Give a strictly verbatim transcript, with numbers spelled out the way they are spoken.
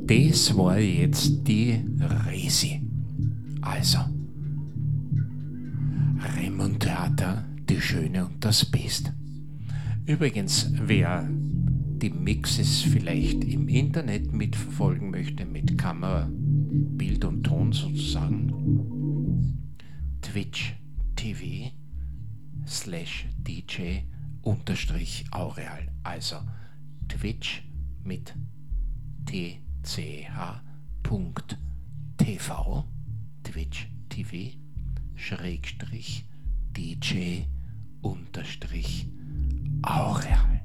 das war jetzt die Resi. Also, Remontada, die Schöne und das Biest. Übrigens, wer die Mixes vielleicht im Internet mitverfolgen möchte, mit Kamera, Bild und Ton sozusagen, Twitch T V slash D J unterstrich Aureal. Also Twitch mit T C H Punkt T V, Twitch T V, Schrägstrich D J unterstrich Aureal.